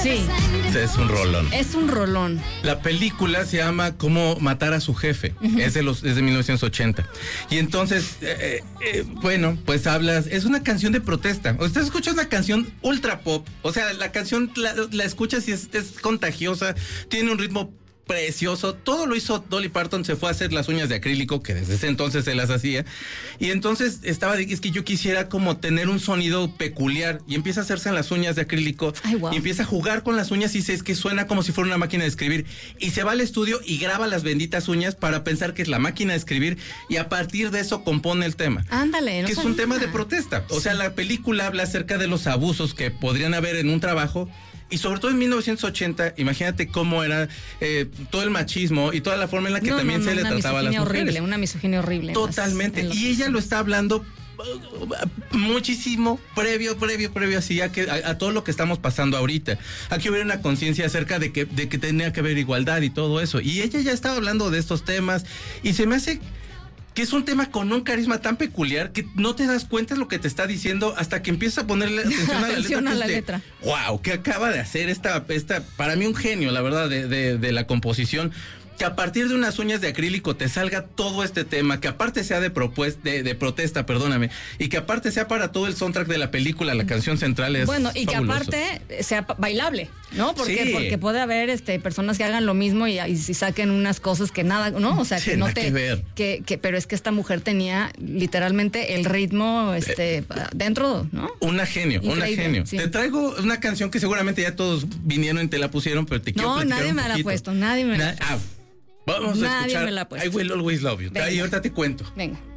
Sí. Es un rolón. Es un rolón. La película se llama Cómo matar a su jefe. Es de 1980. Y entonces, bueno, pues hablas. Es una canción de protesta. Usted escucha una canción ultra pop. O sea, la canción la escuchas y es contagiosa. Tiene un ritmo precioso. Todo lo hizo Dolly Parton. Se fue a hacer las uñas de acrílico, que desde ese entonces se las hacía. Y entonces es que yo quisiera como tener un sonido peculiar. Y empieza a hacerse en las uñas de acrílico. Ay, wow. Y empieza a jugar con las uñas y es que suena como si fuera una máquina de escribir. Y se va al estudio y graba las benditas uñas para pensar que es la máquina de escribir. Y a partir de eso compone el tema. Ándale, no que es sabía. un tema de protesta. O sea, la película habla acerca de los abusos que podrían haber en un trabajo. Y sobre todo en 1980, imagínate cómo era todo el machismo y toda la forma en la que también se le trataba a las mujeres. Una misoginia horrible. Totalmente. Y ella lo está hablando muchísimo previo así a todo lo que estamos pasando ahorita. Aquí hubiera una conciencia acerca de que tenía que haber igualdad y todo eso. Y ella ya estaba hablando de estos temas y se me hace que es un tema con un carisma tan peculiar que no te das cuenta de lo que te está diciendo hasta que empiezas a ponerle atención a la letra. ¡Wow! ¿Qué acaba de hacer esta para mí un genio, la verdad, de la composición? Que a partir de unas uñas de acrílico te salga todo este tema, que aparte sea de protesta, perdóname, y que aparte sea para todo el soundtrack de la película, la canción central es bueno, y fabuloso. que aparte sea bailable, ¿no? Porque, Sí. porque puede haber personas que hagan lo mismo y saquen unas cosas que nada, ¿no? O sea, Sí, que no nada te... que ver. Pero es que esta mujer tenía literalmente el ritmo dentro, ¿no? Una genio. Sí. Te traigo una canción que seguramente ya todos vinieron y te la pusieron, pero te quiero platicar nadie un me la ha poquito. puesto, nadie me la ha puesto. Vamos a Nadie escuchar me la ha puesto. I Will Always Love You. Venga. Y ahorita te cuento. Venga.